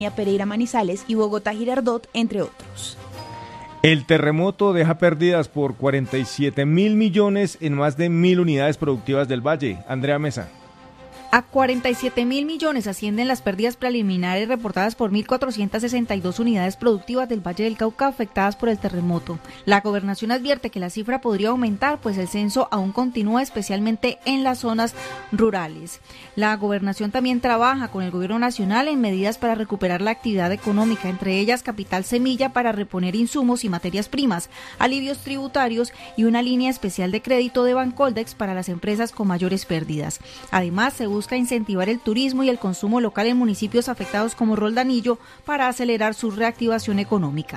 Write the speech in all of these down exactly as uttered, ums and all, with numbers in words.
Pereira Manizales y Bogotá Girardot, entre otros. El terremoto deja pérdidas por cuarenta y siete mil millones en más de mil unidades productivas del Valle. Andrea Mesa. A cuarenta y siete mil millones ascienden las pérdidas preliminares reportadas por mil cuatrocientas sesenta y dos unidades productivas del Valle del Cauca afectadas por el terremoto. La gobernación advierte que la cifra podría aumentar, pues el censo aún continúa, especialmente en las zonas rurales. La gobernación también trabaja con el gobierno nacional en medidas para recuperar la actividad económica, entre ellas capital semilla para reponer insumos y materias primas, alivios tributarios y una línea especial de crédito de Bancoldex para las empresas con mayores pérdidas. Además, se busca busca incentivar el turismo y el consumo local en municipios afectados como Roldanillo para acelerar su reactivación económica.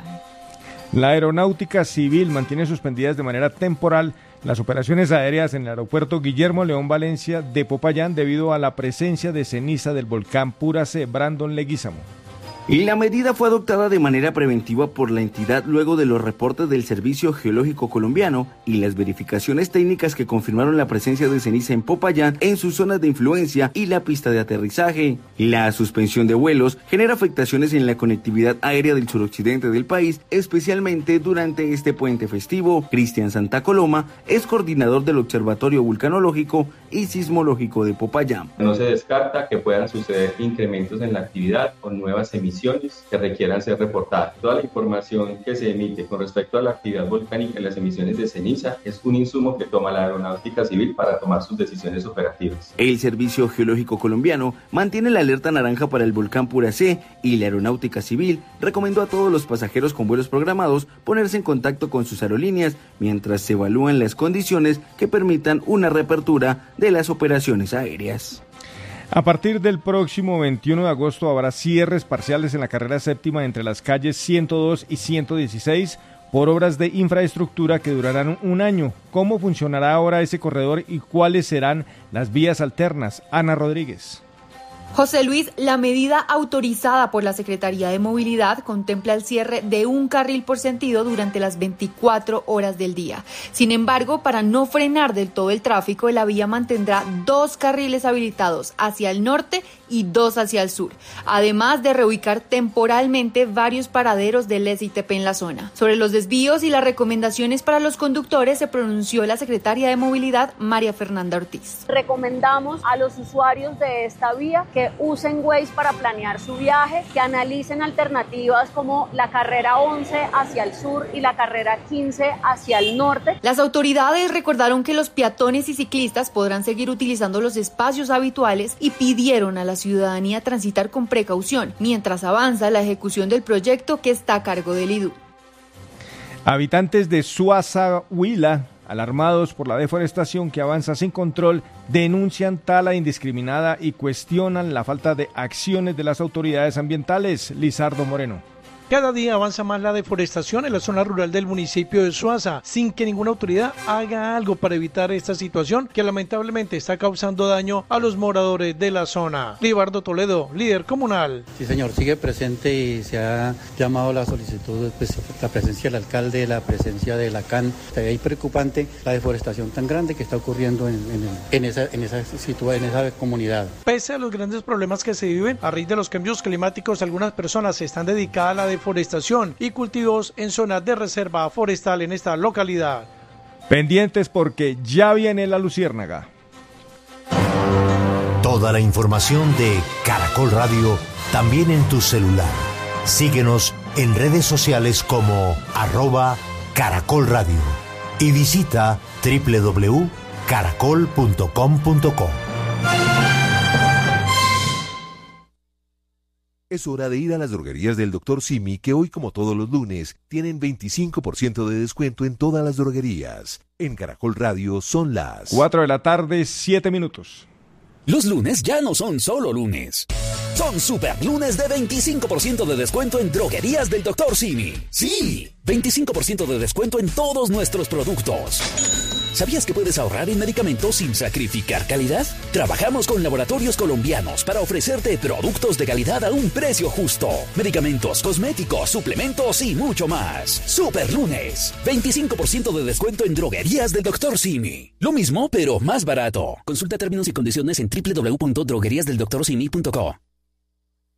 La Aeronáutica Civil mantiene suspendidas de manera temporal las operaciones aéreas en el aeropuerto Guillermo León Valencia de Popayán debido a la presencia de ceniza del volcán Puracé. Brandon Leguízamo. Y la medida fue adoptada de manera preventiva por la entidad luego de los reportes del Servicio Geológico Colombiano y las verificaciones técnicas que confirmaron la presencia de ceniza en Popayán en sus zonas de influencia y la pista de aterrizaje. La suspensión de vuelos genera afectaciones en la conectividad aérea del suroccidente del país, especialmente durante este puente festivo. Cristian Santa Coloma es coordinador del Observatorio Vulcanológico y Sismológico de Popayán. No se descarta que puedan suceder incrementos en la actividad con nuevas emisiones que requieran ser reportadas. Toda la información que se emite con respecto a la actividad volcánica y las emisiones de ceniza es un insumo que toma la Aeronáutica Civil para tomar sus decisiones operativas. El Servicio Geológico Colombiano mantiene la alerta naranja para el volcán Puracé y la Aeronáutica Civil recomendó a todos los pasajeros con vuelos programados ponerse en contacto con sus aerolíneas mientras se evalúan las condiciones que permitan una reapertura de las operaciones aéreas. A partir del próximo veintiuno de agosto habrá cierres parciales en la carrera séptima entre las calles ciento dos y ciento dieciséis por obras de infraestructura que durarán un año. ¿Cómo funcionará ahora ese corredor y cuáles serán las vías alternas? Ana Rodríguez. José Luis, la medida autorizada por la Secretaría de Movilidad contempla el cierre de un carril por sentido durante las veinticuatro horas del día. Sin embargo, para no frenar del todo el tráfico, la vía mantendrá dos carriles habilitados hacia el norte y dos hacia el sur, además de reubicar temporalmente varios paraderos del S I T P en la zona. Sobre los desvíos y las recomendaciones para los conductores se pronunció la secretaria de Movilidad, María Fernanda Ortiz. Recomendamos a los usuarios de esta vía que usen Waze para planear su viaje, que analicen alternativas como la carrera once hacia el sur y la carrera quince hacia el norte. Las autoridades recordaron que los peatones y ciclistas podrán seguir utilizando los espacios habituales y pidieron a la ciudadanía transitar con precaución mientras avanza la ejecución del proyecto que está a cargo del I D U. Habitantes de Suaza, Huila, alarmados por la deforestación que avanza sin control, denuncian tala indiscriminada y cuestionan la falta de acciones de las autoridades ambientales. Lizardo Moreno. Cada día avanza más la deforestación en la zona rural del municipio de Suaza, sin que ninguna autoridad haga algo para evitar esta situación que lamentablemente está causando daño a los moradores de la zona. Libardo Toledo, líder comunal. Sí, señor, sigue presente y se ha llamado la solicitud, pues, la presencia del alcalde, la presencia de la C A N. Es preocupante la deforestación tan grande que está ocurriendo en, en, en, esa, en, esa, situa- en esa comunidad. Pese a los grandes problemas que se viven a raíz de los cambios climáticos, algunas personas están dedicadas a la deforestación y cultivos en zonas de reserva forestal en esta localidad. Pendientes porque ya viene la luciérnaga. Toda la información de Caracol Radio también en tu celular. Síguenos en redes sociales como arroba Caracol Radio y visita doble u doble u doble u punto caracol punto com punto co. Es hora de ir a las droguerías del doctor Simi, que hoy, como todos los lunes, tienen veinticinco por ciento de descuento en todas las droguerías. En Caracol Radio son las cuatro de la tarde, siete minutos. Los lunes ya no son solo lunes. Son super lunes de veinticinco por ciento de descuento en droguerías del doctor Simi. ¡Sí! veinticinco por ciento de descuento en todos nuestros productos. ¿Sabías que puedes ahorrar en medicamentos sin sacrificar calidad? Trabajamos con laboratorios colombianos para ofrecerte productos de calidad a un precio justo. Medicamentos, cosméticos, suplementos y mucho más. Super lunes. veinticinco por ciento de descuento en droguerías del doctor Simi. Lo mismo, pero más barato. Consulta términos y condiciones en doble u doble u doble u punto droguerías del doctor simi punto co.